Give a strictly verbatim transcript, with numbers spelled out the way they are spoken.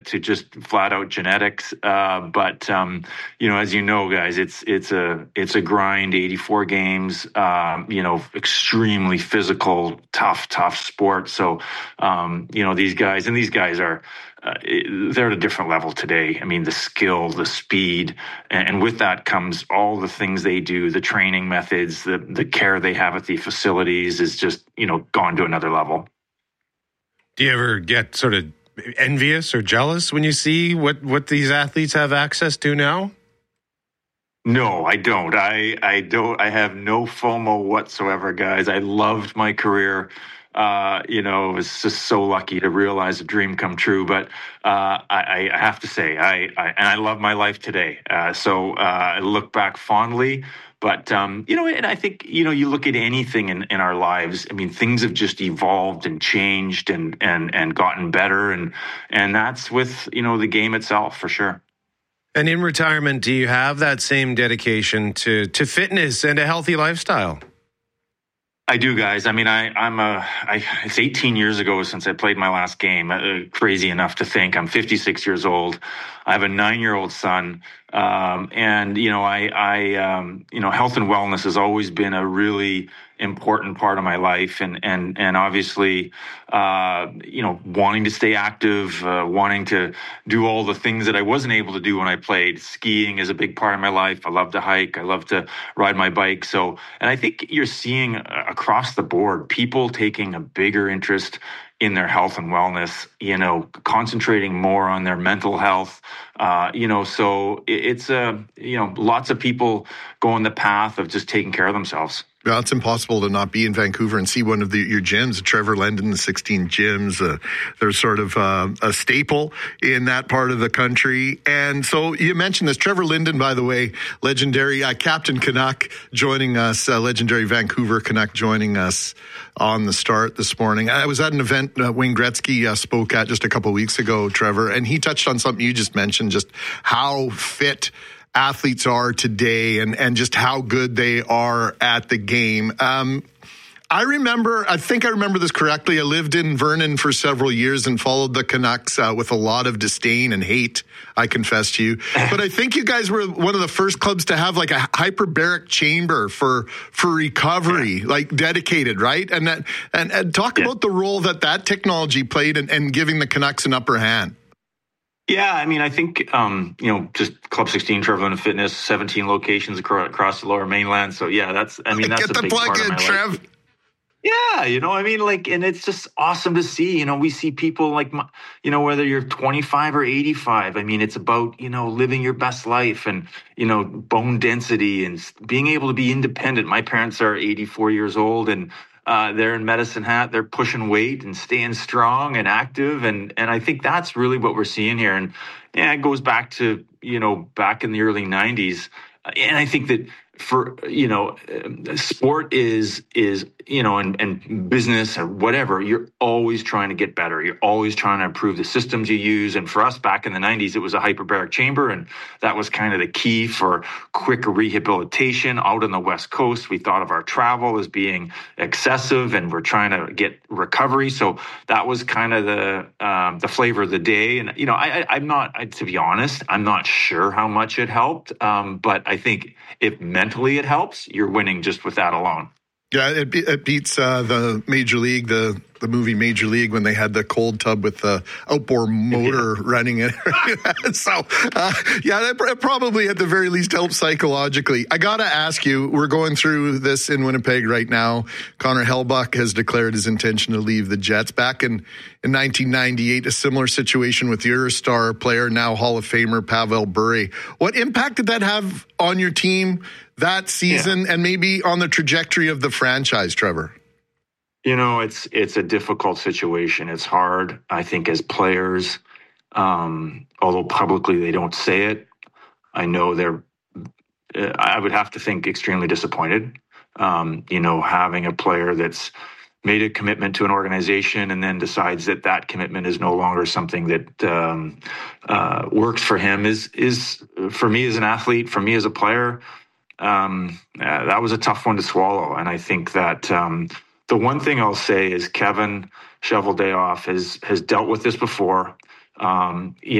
to just flat out genetics. Uh, but um, you know, as you know, guys, it's it's a it's a grind. eighty-four games. Um, you know, extremely physical, tough, tough sport. So um, you know, these guys and these guys are. Uh, they're at a different level today. I mean, the skill, the speed, and, and with that comes all the things they do, the training methods, the the care they have at the facilities is just, you know, gone to another level. Do you ever get sort of envious or jealous when you see what, what these athletes have access to now? No, I don't. I, I don't. I have no FOMO whatsoever, guys. I loved my career. Uh, you know, I was just so lucky to realize a dream come true. But uh, I, I have to say, I, I and I love my life today. Uh, so uh, I look back fondly. But, um, you know, and I think, you know, you look at anything in, in our lives, I mean, things have just evolved and changed and, and, and gotten better. And, and that's with, you know, the game itself for sure. And in retirement, do you have that same dedication to, to fitness and a healthy lifestyle? I do, guys. I mean, I, I'm a, I, it's eighteen years ago since I played my last game. Uh, crazy enough to think. I'm fifty-six years old. I have a nine-year-old son. Um, and, you know, I, I, um, you know, health and wellness has always been a really important part of my life. And, and, and obviously, uh, you know, wanting to stay active, uh, wanting to do all the things that I wasn't able to do when I played. Skiing is a big part of my life. I love to hike. I love to ride my bike. So, and I think you're seeing across the board, people taking a bigger interest in their health and wellness, you know, concentrating more on their mental health, uh, you know, so it, it's, uh, you know, lots of people going the path of just taking care of themselves. Well, it's impossible to not be in Vancouver and see one of the, your gyms, Trevor Linden, the sixteen gyms. Uh, they're sort of uh, a staple in that part of the country. And so you mentioned this. Trevor Linden, by the way, legendary uh, Captain Canuck joining us, uh, legendary Vancouver Canuck joining us on the start this morning. I was at an event uh, Wayne Gretzky uh, spoke at just a couple of weeks ago, Trevor, and he touched on something you just mentioned, just how fit athletes are today and, and just how good they are at the game. Um, I remember, I think I remember this correctly. I lived in Vernon for several years and followed the Canucks uh, with a lot of disdain and hate, I confess to you. But I think you guys were one of the first clubs to have like a hyperbaric chamber for for recovery, yeah. like dedicated, right? And that and, and talk yeah. about the role that that technology played in, in giving the Canucks an upper hand. Yeah, I mean, I think, um, you know, just Club sixteen, Trevor Linden Fitness, seventeen locations across the Lower Mainland. So, yeah, that's, I mean, that's Get a the big plug part in, of my Trev. life. Yeah, you know, I mean, like, and it's just awesome to see, you know, we see people like, you know, whether you're twenty-five or eighty-five, I mean, it's about, you know, living your best life and, you know, bone density and being able to be independent. My parents are eighty-four years old and Uh, they're in Medicine Hat. They're pushing weight and staying strong and active. And, and I think that's really what we're seeing here. And yeah, it goes back to, you know, back in the early nineties. And I think that for, you know, sport is, is, you know, and, and business or whatever, you're always trying to get better. You're always trying to improve the systems you use. And for us back in the nineties, it was a hyperbaric chamber. And that was kind of the key for quick rehabilitation out on the West Coast. We thought of our travel as being excessive and we're trying to get recovery. So that was kind of the, um, the flavor of the day. And, you know, I, I, I'm not, I, to be honest, I'm not sure how much it helped. Um, but I think if mentally it helps, you're winning just with that alone. Yeah, it, it beats uh, the Major League, the the movie Major League, when they had the cold tub with the outboard motor yeah. running it. so, uh, yeah, that probably at the very least helps psychologically. I got to ask you, we're going through this in Winnipeg right now. Connor Hellebuyck has declared his intention to leave the Jets. Back in, in nineteen ninety-eight, a similar situation with your star player, now Hall of Famer Pavel Bure. What impact did that have on your team that season yeah. and maybe on the trajectory of the franchise, Trevor? You know, it's it's a difficult situation. It's hard, I think, as players, um, although publicly they don't say it. I know they're, I would have to think, extremely disappointed. Um, you know, having a player that's made a commitment to an organization and then decides that that commitment is no longer something that um, uh, works for him is, is, for me as an athlete, for me as a player, um, uh, that was a tough one to swallow. And I think that um, the one thing I'll say is Kevin Cheveldayoff has has dealt with this before. Um,